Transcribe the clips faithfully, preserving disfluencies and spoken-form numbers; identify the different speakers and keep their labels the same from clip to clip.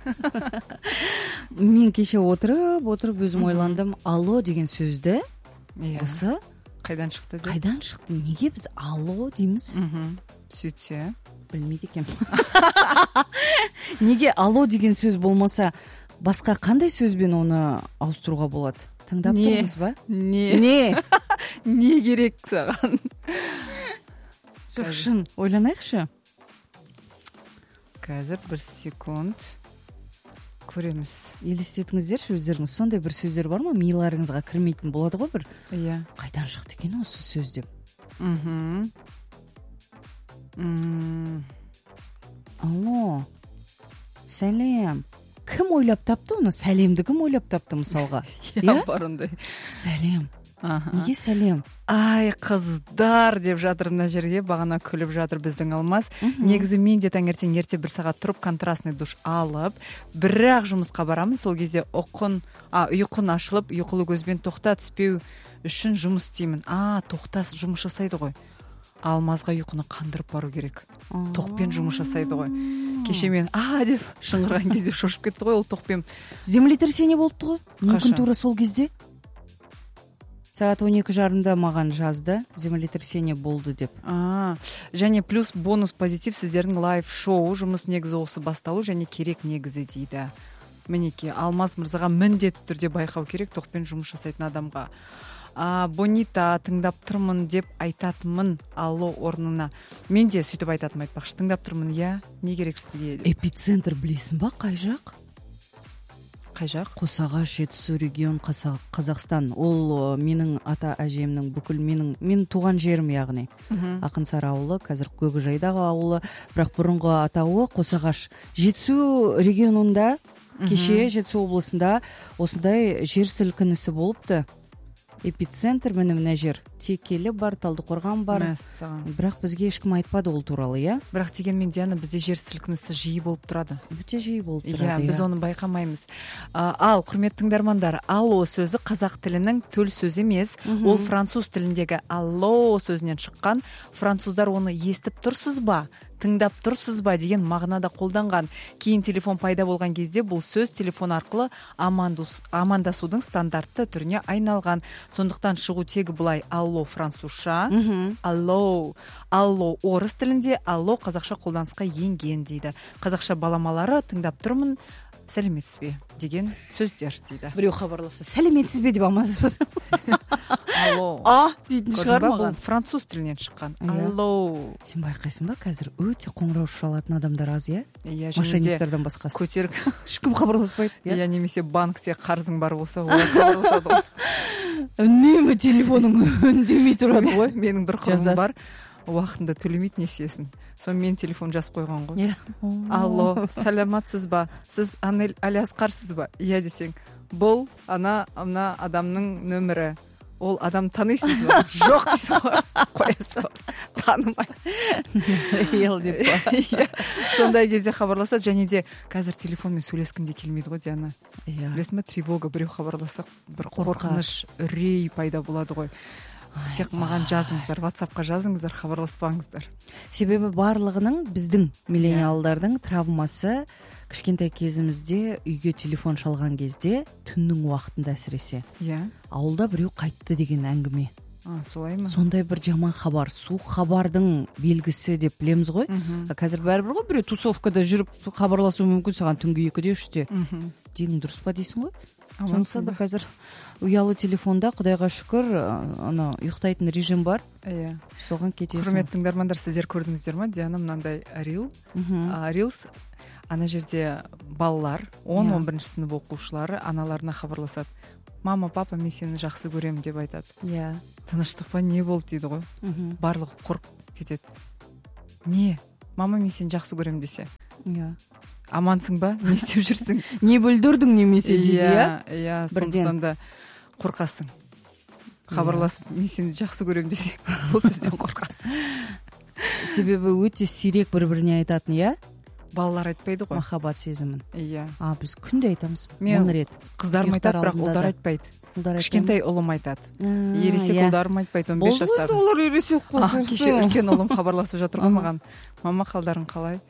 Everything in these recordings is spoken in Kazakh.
Speaker 1: Мен кеше отырып отырып өзім ойландым, алло деген сөзді осы
Speaker 2: қайдан шықты деп.
Speaker 1: Қайдан шықты? Неге біз алло дейміз?
Speaker 2: Сөйтсе
Speaker 1: білмейді екенмін. Неге алло деген сөз болмаса, басқа қандай сөзбен оны ауыстыруға болады? Тыңдап тұрмыз ба?
Speaker 2: Не?
Speaker 1: Не?
Speaker 2: Не керек саған?
Speaker 1: Шын, ойланайықшы.
Speaker 2: Қазір бір секунд көреміз.
Speaker 1: Елестетіңіздерші өздеріңіз. Сондай бір сөздер бар ма? Миларыңызға кірмейтін болады ғой бір.
Speaker 2: Иә.
Speaker 1: Қайдан шықты екен осы сөз деп.
Speaker 2: Мхм.
Speaker 1: Алло. Сәлем. Кім ойлап тапты оны? Сәлемді кім ойлап тапты мысалға?
Speaker 2: Иә, бар ондай.
Speaker 1: Сәлем. Неге сәлем?
Speaker 2: Ай, қыздар деп жатыр мына жерге, бағана күліп жатыр біздің Алмас. Негізі мен де таңертең ерте бір сағат тұрып контрастный душ алып, бірақ жұмысқа барамын. Сол кезде ұқын, а, ұйқын ашылып, ұйқылы көзбен тоқта түспеу үшін жұмыс істеймін. А, тоқта жұмыс жасайды ғой. Алмазға ұйқыны қандырып бару керек. Тоқпен жұмыс жасайды ғой. Кеше мен а деп шыңғырған кезде шошып кетті ғой ол тоқпен.
Speaker 1: Землетрясение болыпты ғой. Мүмкін тура сол кезде. Сағат он екі жарымда маған жазды, землетрясение болды деп.
Speaker 2: А, және плюс бонус позитив сіздердің лайв шоу, жұмыс негізі осы басталу және керек негізі дейді. Мінеке, Алмаз мырзаға міндетті түрде байқау керек тоқпен жұмыс жасайтын адамға. А, Бонита, тыңдап тұрмын деп айтатынмын алло орнына. Мен де сөйтіп айтатым айтпақшы. Тыңдап тұрмын, я, не керек сізге?
Speaker 1: Эпицентр білесің ба, қай жақ?
Speaker 2: Қай жақ?
Speaker 1: Қосағаш, Жетісу регион, Қазақстан. Ол менің ата әжемнің бүкіл менің мен туған жерім яғни. Ақынсары ауылы, қазір Көкжайдағы ауылы, бірақ бұрынғы атауы Қосағаш. Жетісу регионында, кеше Жетісу облысында осындай жер сілкінісі болыпты. Эпицентр міне мына жер. Текелі бар, Талдықорған бар.
Speaker 2: Мәссаған.
Speaker 1: Бірақ бізге ешкім айтпады ол туралы, иә?
Speaker 2: Бірақ дегенмен Диана, бізде жер сілкінісі жиі болып тұрады.
Speaker 1: Өте жиі болып тұрады.
Speaker 2: Иә, біз оны байқамаймыз. А, ал, құрметті тыңдармандар, алло сөзі қазақ тілінің төл сөзі емес, ол француз тіліндегі алло сөзінен шыққан. Француздар оны естіп тұрсыз ба? Тыңдап тұрсыз ба деген мағынада қолданған. Кейін телефон пайда болған кезде бұл сөз телефон арқылы амандасудың стандартты түріне айналған. Сондықтан шығу тегі былай: алло французша, алло, алло орыс тілінде, алло қазақша қолданысқа енген дейді. Қазақша баламалары тыңдап тұрмын, сәлеметсіз бе деген сөздер дейді.
Speaker 1: Біреу хабарласа, сәлеметсіз бе деп амандасып.
Speaker 2: Алло.
Speaker 1: А дейтін шығар
Speaker 2: маған. Бұл француз тілінен шыққан. Алло.
Speaker 1: Сен байқайсың ба, қазір өте қоңырау шалатын адамдар аз, иә?
Speaker 2: Иә,
Speaker 1: мошенниктерден басқасы.
Speaker 2: Көтерік.
Speaker 1: Ешкім хабарласпайды.
Speaker 2: Иә, немесе банкте қарызың бар болса, олар хабарласады.
Speaker 1: Үнемі телефоның үндемей тұрады ғой.
Speaker 2: Менің бір құрбым бар, уақытында төлемейді несиесін. Сонымен телефон жазып қойған ғой. Алло, саламатсыз ба? Сіз Анель Алиасқарсыз ба? Иә десең, бұл ана ана адамның нөмірі. Ол адам танисыз ба? Жоқ дейсіз ғой. Қоясыз. Танымай.
Speaker 1: Ел деп па.
Speaker 2: Сондай кезде хабарласады, және де қазір телефонмен сөйлескің де келмейді ғой, Диана.
Speaker 1: Иә.
Speaker 2: Білесің ба, тревога, біреу хабарласақ, бір қорқыныш, үрей пайда болады ғой. Тек маған жазыңыздар, WhatsApp-қа жазыңыздар, хабарласпаңыздар.
Speaker 1: Себебі барлығының біздің миллениалдардың травмасы кішкентай кезімізде үйге телефон шалған кезде түннің уақытында әсіресе.
Speaker 2: Иә.
Speaker 1: Ауылда біреу қайтты деген әңгіме.
Speaker 2: А, солай ма?
Speaker 1: Сондай бір жаман хабар, суық хабардың белгісі деп білеміз ғой. Қазір бәрібір ғой, біреу тусовкада жүріп хабарласуы мүмкін саған түнгі екіде, үште. Деген дұрыс па дейсің ғой? Сондықтан да қазір ұялы телефонда, Құдайға шүкір, ана ұйықтайтын режим бар.
Speaker 2: Иә.
Speaker 1: Соған кетесің.
Speaker 2: Құрметті тыңдармандар, сіздер көрдіңіздер ма? Диана мынандай рил. Рилс. Ана жерде балалар, он-он бірінші сынып оқушылары аналарына хабарласады. Мама, папа, мен сені жақсы көремін деп айтады.
Speaker 1: Иә.
Speaker 2: Тыныштық па, не болды дейді ғой. Барлығы қорқып кетеді. Не? Мама, мен сені жақсы көремін десе.
Speaker 1: Иә.
Speaker 2: Амансың ба? Не істеп жүрсің?
Speaker 1: Не бүлдірдің немесе дейді, иә?
Speaker 2: Иә, сондықтан да қорқасың. Хабарласып, мен сені жақсы көремін десе, сол сөзден қорқасың.
Speaker 1: Себебі өте сирек бір-біріне айтатын, иә?
Speaker 2: Балалар айтпайды ғой.
Speaker 1: Махаббат сезімін.
Speaker 2: Иә.
Speaker 1: А, біз күнде айтамыз.
Speaker 2: Мен қыздарым айтады, бірақ ұлдар айтпайды. Кішкентай ұлым айтады. Ересек ұлдарым айтпайды, он бес жастар.
Speaker 1: Олар ересек қой.
Speaker 2: Кеше үлкен ұлым хабарласып жатыр ғой маған. Мама, қалдарың қалай?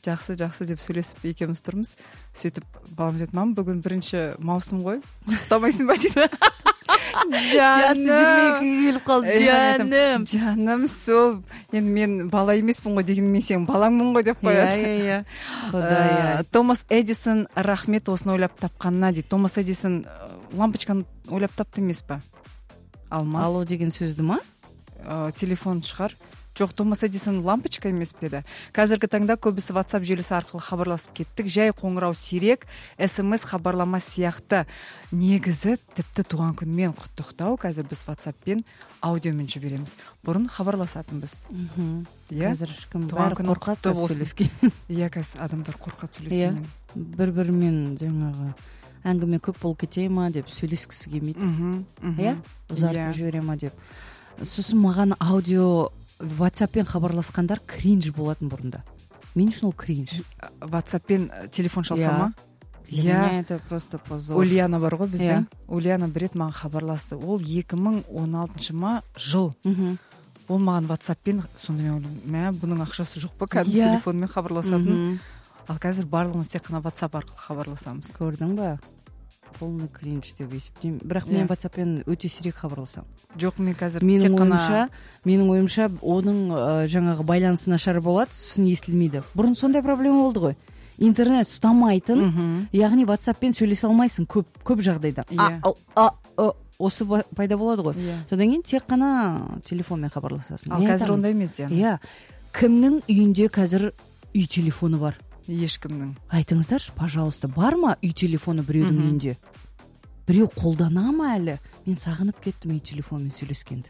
Speaker 2: жақсы жақсы деп сөйлесіп екеуміз тұрмыз. Сөйтіп балам деді, мама бүгін бірінші маусым ғой, құттықтамайсың ба дейді.
Speaker 1: Жасы жиырма екіге келіп қалды. Жаным
Speaker 2: жаным сол енді мен бала емеспін ғой дегенмен мен сенің балаңмын ғой деп қояды.
Speaker 1: Иә иә құдай.
Speaker 2: Томас Эдисон рахмет осыны ойлап тапқанына дейді. Томас Эдисон лампочканы ойлап тапты емес па? Алмас.
Speaker 1: Алло деген сөзді ма?
Speaker 2: Телефон шығар. Жоқ, Томас Эдисон лампочка емес пе еді. Қазіргі таңда көбісі WhatsApp желісі арқылы хабарласып кеттік. Жай қоңырау сирек, смс хабарлама сияқты. Негізі тіпті туған күнмен құттықтау қазір біз WhatsApp-пен аудиомен жібереміз. Бұрын хабарласатынбыз.
Speaker 1: Иә. Қазір ешкім бәрі қорқады сөйлескен.
Speaker 2: Иә, қазір адамдар қорқады сөйлескеннен.
Speaker 1: Бір-бірімен жаңағы әңгіме көп болып кете ма деп сөйлескісі келмейді. Иә? Ұзартып жібере ма деп. Сосын маған аудио WhatsApp-пен хабарласқандар кринж болатын бұрында. Мен үшін ол кринж.
Speaker 2: WhatsApp-пен телефон шалса ма?
Speaker 1: Иә, это просто позор.
Speaker 2: Ульяна бар ғой біздің. Ульяна бір рет маған хабарласты. Ол екі мың он алтыншы ма жыл. Ол маған WhatsApp-пен, сонда мен ойлаймын, мә, бұның ақшасы жоқ па, кәдімгі телефонмен хабарласатын. Ал қазір барлығымыз тек қана WhatsApp арқылы хабарласамыз.
Speaker 1: Көрдің ба? Полный кринж деп есептеймін. Бірақ мен WhatsApp-пен өте сирек хабарласамын.
Speaker 2: Жоқ, мен қазір
Speaker 1: тек қана менің ойымша оның жаңағы байланысы нашар болады, сосын естілмейді. Бұрын сондай проблема болды ғой. Интернет ұстамайтын, яғни WhatsApp-пен сөйлесе алмайсың көп көп жағдайда. Осы пайда болады ғой. Содан кейін тек қана телефонмен хабарласасың.
Speaker 2: Ал қазір ондай емес де.
Speaker 1: Иә. Кімнің үйінде қазір үй телефоны бар?
Speaker 2: Ешкімнің.
Speaker 1: Айтыңыздаршы, пожалуйста, бар ма үй телефоны біреудің үйінде? Біреу қолдана ма әлі? Мен сағынып кеттім үй телефонмен сөйлескенді.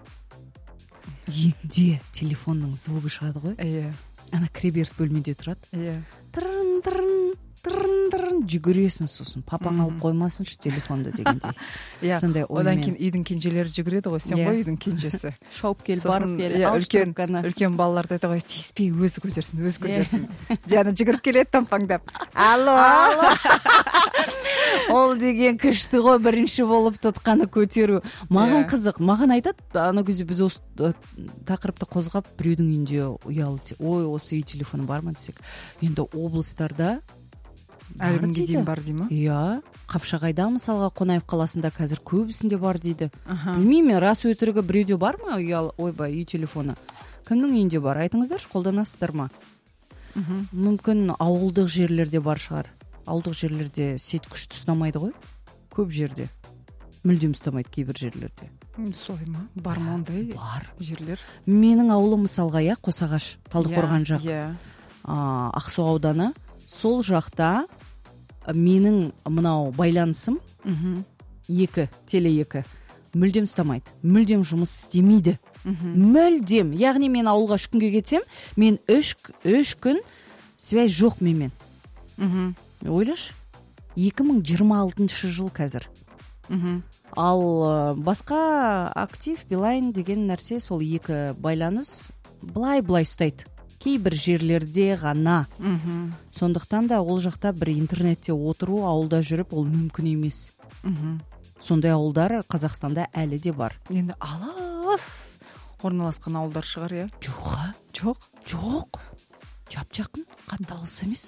Speaker 1: Үйінде телефонның звугы шығады ғой?
Speaker 2: Иә.
Speaker 1: Ана кіреберіс бөлмеде тұрады.
Speaker 2: Иә.
Speaker 1: Тырын тырын тырын тырын жүгіресің, сосын папаң алып қоймасыншы телефонды дегендей.
Speaker 2: Иә. Одан кейін үйдің кенжелері жүгіреді ғой, сен ғой үйдің кенжесі.
Speaker 1: Шауып кел, барып кел,
Speaker 2: үлкен үлкен балаларды айтады ғой, тиіспей өзі көтерсін, өзі көтерсін. Диана жүгіріп келеді тампаңдап. Алло.
Speaker 1: Ол деген күшті ғой, бірінші болып тұтқаны көтеру. Маған қызық, маған айтады, ана кезде біз осы тақырыпты қозғап біреудің үйінде ұялы, ой, осы үй телефоны бар ма десек, енді облыстарда
Speaker 2: әлі күнге дейін бар дей ма?
Speaker 1: Иә, Қапшағайда мысалға Қонаев қаласында қазір көбісінде бар дейді. Білмеймін, рас өтірігі біреуде бар ма ұялы, ойбай, үй телефоны? Кімнің үйінде бар? Айтыңыздаршы, қолданасыздар ма? Мүмкін ауылдық жерлерде бар шығар. Ауылдық жерлерде сет күшті ұстамайды ғой? Көп жерде. Мүлдем ұстамайды кейбір жерлерде.
Speaker 2: Солай ма? Бар ма ондай?
Speaker 1: Бар
Speaker 2: жерлер.
Speaker 1: Менің ауылым мысалға, иә, Қосағаш, Талдықорған жақ. Ақсу ауданы. Сол жақта менің мынау байланысым екі, теле екі мүлдем ұстамайды. Мүлдем жұмыс істемейді. Мүлдем. Яғни мен ауылға үш күнге кетсем, мен үш күн связь жоқ менімен. Ойлашы, екі мың жиырма алтыншы жыл қазір. Ал басқа актив, Билайн деген нәрсе, сол екі байланыс былай-былай ұстайды. Кейбір жерлерде ғана. Сондықтан да ол жақта бір интернетте отыру, ауылда жүріп, ол мүмкін емес. Сондай ауылдар Қазақстанда әлі де бар.
Speaker 2: Енді алыс орналасқан ауылдар шығар, иә?
Speaker 1: Жоқ,
Speaker 2: жоқ,
Speaker 1: жоқ. Жап-жақын, қатты алыс емес.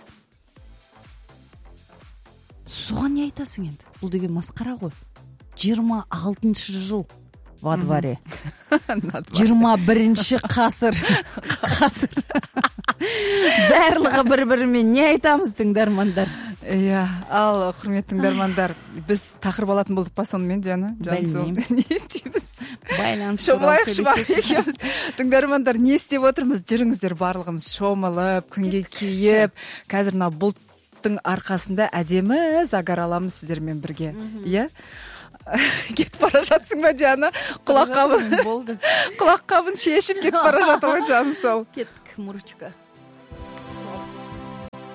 Speaker 1: Соған не айтасың енді? Бұл деген масқара ғой. жиырма алтыншы жыл. Во дворе. жиырма бірінші ғасыр. Ғасыр. Барлығы бір-бірімен не айтамыз, тыңдармандар?
Speaker 2: Иә, ал құрметті тыңдармандар, біз тақырып алатын болдық па сонымен, Диана?
Speaker 1: Білмеймін.
Speaker 2: Не істейміз?
Speaker 1: Байланыс
Speaker 2: туралы сөйлесек. Тыңдармандар, не істеп отырмыз? Жүріңіздер, барлығымыз шомылып, күнге киіп, қазір мына бұлттың арқасында әдемі загар аламыз сіздермен бірге. Иә? Кетіп бара жатсың ба, Диана? Құлақ қабын шешіп кетіп бара жатыр ғой, жаным сол.
Speaker 1: Кеттік, Мурочка.